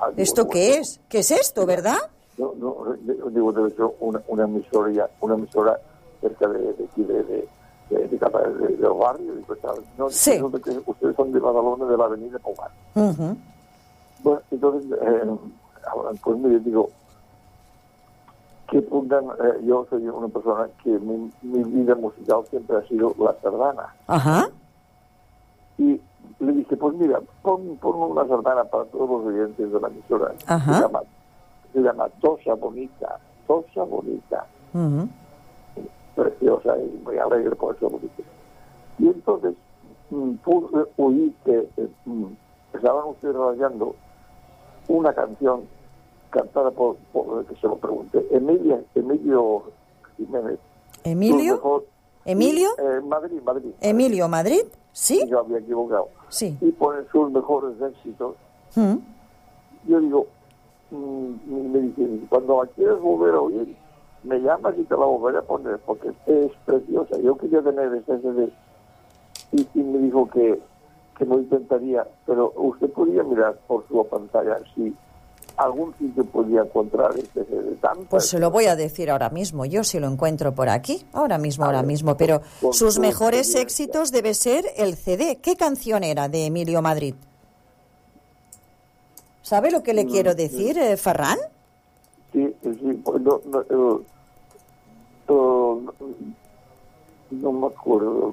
radio. ¿Esto qué es? ¿Qué es esto, verdad? No, digo, debe ser una emisora cerca de aquí, de los barrios. Y pues, no, sí. Ustedes son de Badalona, de la avenida Pomar. Uh-huh. Bueno, entonces, pues mire, digo, que pongan, yo soy una persona que mi vida musical siempre ha sido la sardana. Ajá. Y le dije, pues mira, pon una sardana para todos los oyentes de la emisora. Ajá. Se llama Tosa Bonita. Uh-huh. Preciosa y muy alegre por eso lo dije. Y entonces oí que estaban ustedes rayando una canción cantada por que se lo pregunté, Emilio Jiménez. ¿Emilio? Madrid. Emilio Madrid, ¿sí? Yo había equivocado. Sí. Y ponen sus mejores éxitos. Yo digo, me dicen, cuando la quieres volver a oír, me llamas y te la volveré a poner, porque es preciosa. Yo quería tener ese CD. Y me dijo que lo intentaría, pero usted podría mirar por su pantalla si algún sitio podía encontrar este CD. Pues se lo voy a decir ahora mismo, yo si lo encuentro por aquí, ahora mismo, pero sus mejores éxitos debe ser el CD. ¿Qué canción era de Emilio Madrid? ¿Sabe lo que le quiero decir, Ferran? Sí, pues no me acuerdo.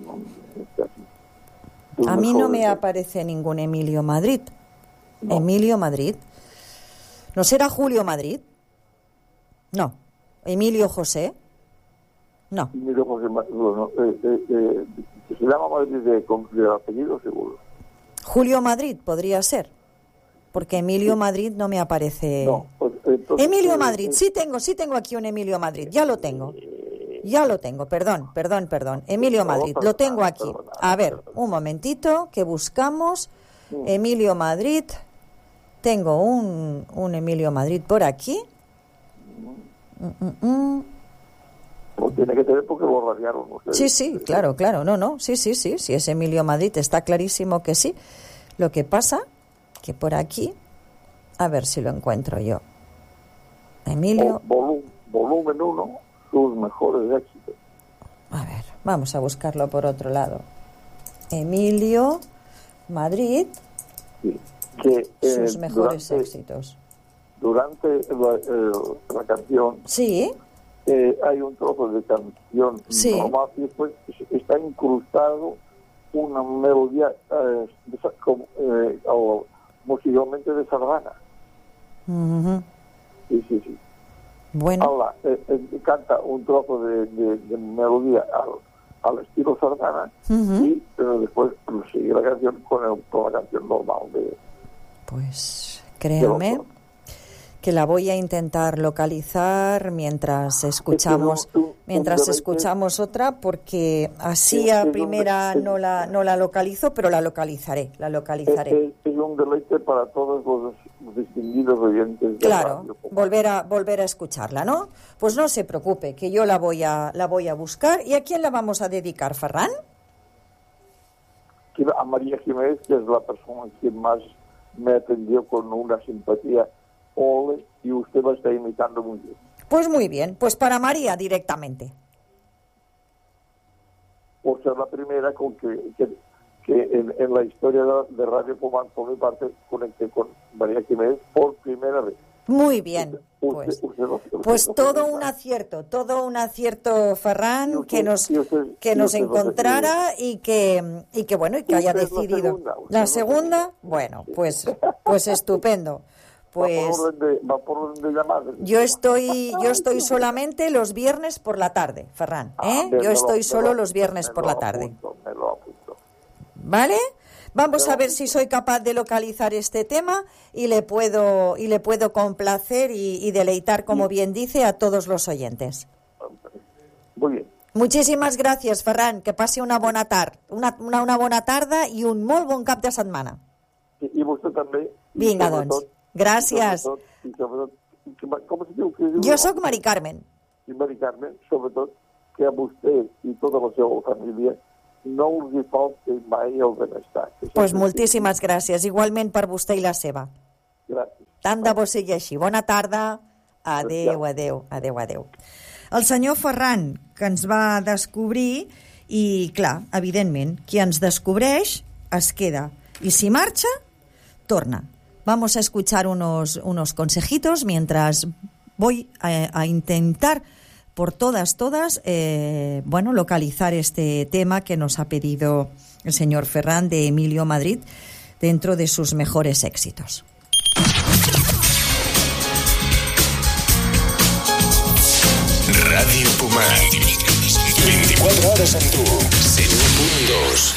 A mí no me aparece ningún Emilio Madrid. No. Emilio Madrid. ¿No será Julio Madrid? No. ¿Emilio José? No. Emilio José, bueno, se llama Madrid de apellido, seguro. Julio Madrid podría ser. Porque Emilio Madrid no me aparece. No, pues, entonces, Emilio Madrid, sí tengo aquí un Emilio Madrid, ya lo tengo, perdón. Emilio Madrid, lo tengo aquí. A ver, un momentito, que buscamos. Emilio Madrid, tengo un Emilio Madrid por aquí. Pues tiene que tener porque lo radiaron ustedes. Sí, claro, sí, es Emilio Madrid, está clarísimo que sí. Lo que pasa que por aquí, a ver si lo encuentro yo. Emilio. Volumen 1, sus mejores éxitos. A ver, vamos a buscarlo por otro lado. Emilio Madrid, sí, sus mejores éxitos. Durante la canción, sí, hay un trozo de canción normal y después está incrustado una melodía musicalmente de sardana. Uh-huh. Sí. Bueno. Ahora, canta un trozo de melodía al estilo sardana. Uh-huh. Y después sigue la canción con la canción normal pues créame que la voy a intentar localizar mientras escuchamos otra, porque así a primera no la localizo, pero la localizaré. Es un deleite para todos los distinguidos oyentes de radio. Volver a escucharla, ¿no? Pues no se preocupe, que yo la voy a buscar. ¿Y a quién la vamos a dedicar, Ferran? A María Jiménez, que es la persona que más me atendió con una simpatía. Y usted lo está imitando muy bien. Pues muy bien, pues para María directamente. Por ser la primera con que en la historia de Radio Pomar, por mi parte, conecté con María Jiménez por primera vez. Muy bien, pues todo un acierto, Ferran, que nos encontrara y que haya decidido. La segunda, bueno, pues estupendo. Pues va por orden de llamada. Yo estoy solamente los viernes por la tarde, Ferran, yo estoy solo los viernes por la tarde. Me lo apunto. ¿Vale? Vamos a ver si soy capaz de localizar este tema y le puedo complacer y deleitar, como bien dice, a todos los oyentes. Muy bien. Muchísimas gràcies, Ferran. Que passi una bona tarda, una bona tarda i un molt bon cap de setmana. I vostè també. Vinga, doncs. Gràcies. Com es diu? Jo sóc Mari Carmen. I Mari Carmen, sobretot, que a vostè i tota la seva família no us hi falti mai el benestar. Pues moltíssimes gràcies. Igualment per vostè i la seva. Gràcies. Tant de bo sigui així. Bona tarda. Adéu, adéu, adéu, adéu. El senyor Ferran, que ens va descobrir, i clar, evidentment, qui ens descobreix es queda. Y si marcha, torna. Vamos a escuchar unos consejitos mientras voy a intentar por todas, localizar este tema que nos ha pedido el señor Ferran de Emilio Madrid dentro de sus mejores éxitos. Radio Pumar. 24 hores en tu 100.2.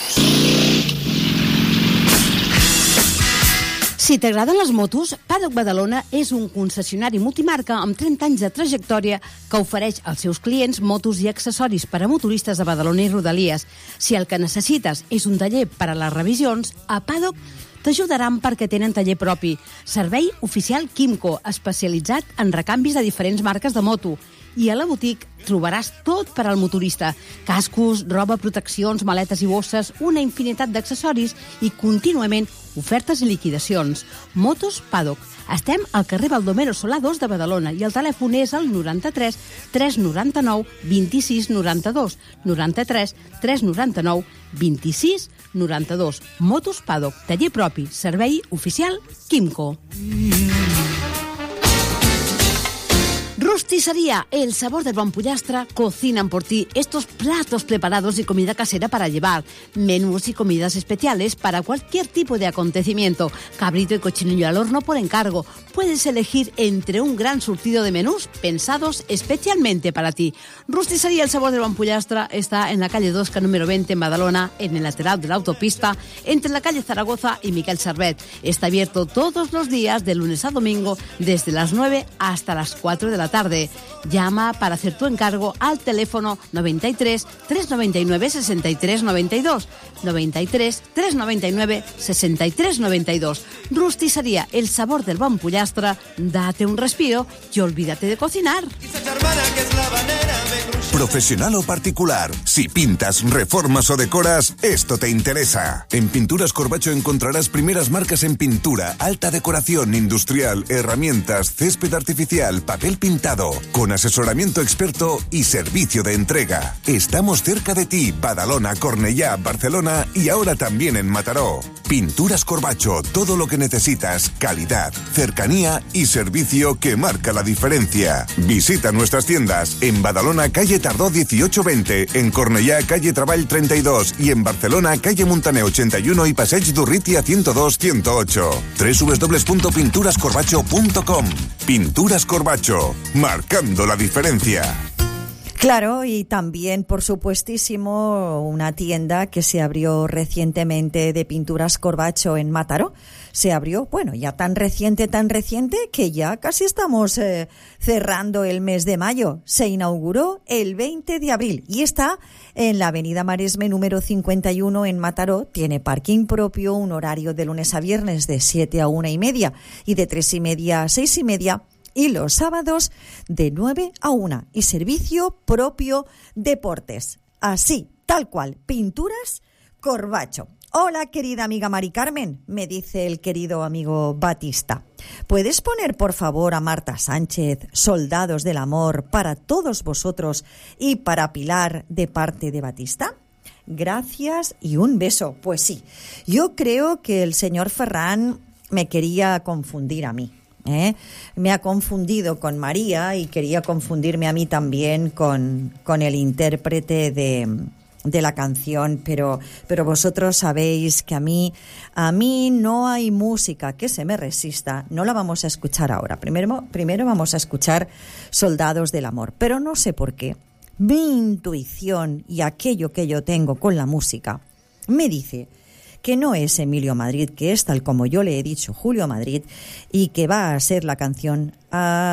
Si t'agraden les motos, Paddock Badalona és un concessionari multimarca amb 30 anys de trajectòria que ofereix als seus clients motos i accessoris per a motoristes de Badalona i Rodalies. Si el que necessites és un taller per a les revisions, a Paddock t'ajudaran perquè tenen taller propi. Servei oficial Quimco, especialitzat en recanvis de diferents marques de moto. I a la botiga trobaràs tot per al motorista. Cascos, roba, proteccions, maletes i bosses, una infinitat d'accessoris i contínuament ofertes i liquidacions. Motos Paddock. Estem al carrer Baldomero Solà 2 de Badalona i el telèfon és el 93 399 26 92. 93 399 26 92. Motos Paddock. Taller propi. Servei oficial Quimco. Rosticería, el sabor del buen pollastre, cocinan por ti estos platos preparados y comida casera para llevar, menús y comidas especiales para cualquier tipo de acontecimiento, cabrito y cochinillo al horno por encargo. Puedes elegir entre un gran surtido de menús pensados especialmente para ti. Rosticería, el sabor del buen pollastre está en la calle 2, número 20 en Badalona, en el lateral de la autopista, entre la calle Zaragoza y Miquel Servet. Está abierto todos los días de lunes a domingo desde las 9 hasta las 4 de la tarde. Llama para hacer tu encargo al teléfono 93 399 63 92. 93 399 63 92. Rosticería, el sabor del bon pollastre. Date un respiro y olvídate de cocinar. Profesional o particular, si pintas, reformas o decoras, esto te interesa. En Pinturas Corbacho encontrarás primeras marcas en pintura, alta decoración industrial, herramientas, césped artificial, papel pintado, con asesoramiento experto y servicio de entrega. Estamos cerca de ti, Badalona, Cornellá, Barcelona y ahora también en Mataró. Pinturas Corbacho, todo lo que necesitas, calidad, cercanía y servicio que marca la diferencia. Visita nuestras tiendas en Badalona, calle Tardó 1820, en Cornellá, calle Treball 32 y en Barcelona, calle Montaner 81 y Passeig d'Urrutia 102-108. www.pinturascorbacho.com. Pinturas Corbacho, marcando la diferencia. Claro, y también, por supuestísimo, una tienda que se abrió recientemente de Pinturas Corbacho en Mataró. Se abrió, bueno, ya tan reciente que ya casi estamos cerrando el mes de mayo. Se inauguró el 20 de abril y está en la avenida Maresme número 51 en Mataró. Tiene parking propio, un horario de lunes a viernes de 7 a 1:30 y de 3:30 a 6:30. Y los sábados de 9 a 1 y servicio propio deportes. Así, tal cual, Pinturas Corbacho. Hola, querida amiga Mari Carmen, me dice el querido amigo Batista. ¿Puedes poner, por favor, a Marta Sánchez, Soldados del Amor, para todos vosotros y para Pilar de parte de Batista? Gracias y un beso. Pues sí, yo creo que el señor Ferran me quería confundir a mí. Me ha confundido con María y quería confundirme a mí también con el intérprete de la canción, pero vosotros sabéis que a mí no hay música que se me resista. No la vamos a escuchar ahora. Primero vamos a escuchar Soldados del Amor, pero no sé por qué. Mi intuición y aquello que yo tengo con la música me dice que no es Emilio Madrid, que es, tal como yo le he dicho, Julio Madrid, y que va a ser la canción